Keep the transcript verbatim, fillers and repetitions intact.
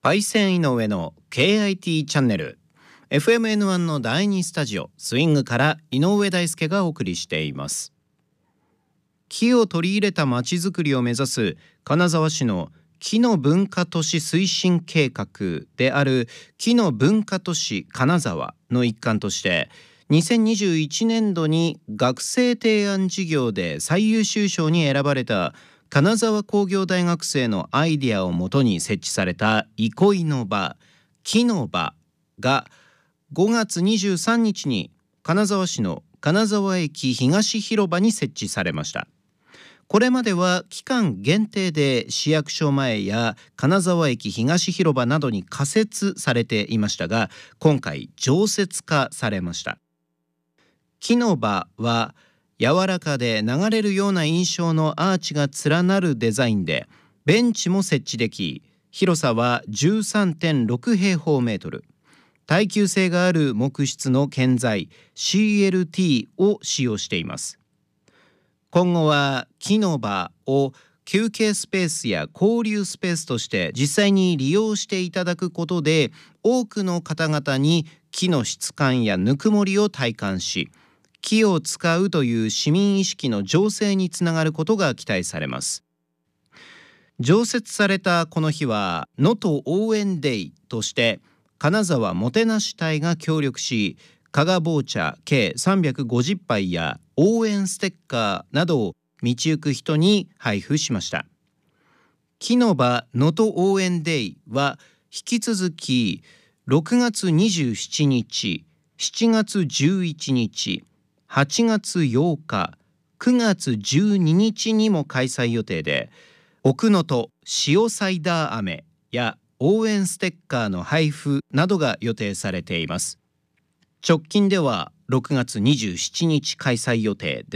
パイセン井上の ケーアイティー チャンネル エフエムエヌワン のだいにスタジオスイングから井上大輔がお送りしています。木を取り入れたまちづくりを目指す金沢市の木の文化都市推進計画である木の文化都市金沢の一環としてにせんにじゅういちねんどに学生提案事業で最優秀賞に選ばれた金沢工業大学生のアイデアをもとに設置された憩いの場、木の場がごがつにじゅうさんにちに金沢市の金沢駅東広場に設置されました。これまでは期間限定で市役所前や金沢駅東広場などに仮設されていましたが、今回常設化されました。木の場は柔らかで流れるような印象のアーチが連なるデザインで、ベンチも設置でき、広さは じゅうさんてんろく平方メートル、耐久性がある木質の建材 シーエルティー を使用しています。今後は木の場を休憩スペースや交流スペースとして実際に利用していただくことで、多くの方々に木の質感やぬくもりを体感し、木を使うという市民意識の醸成につながることが期待されます。常設されたこの日は能登応援デイとして金沢もてなし隊が協力し、加賀棒茶計さんびゃくごじゅっぱいや応援ステッカーなどを道行く人に配布しました。木の場能登応援デイは引き続きろくがつにじゅうしちにち、しちがつじゅういちにち、はちがつようか、くがつじゅうににちにも開催予定で、奥能登塩サイダー飴や応援ステッカーの配布などが予定されています。直近ではろくがつにじゅうしちにち開催予定です。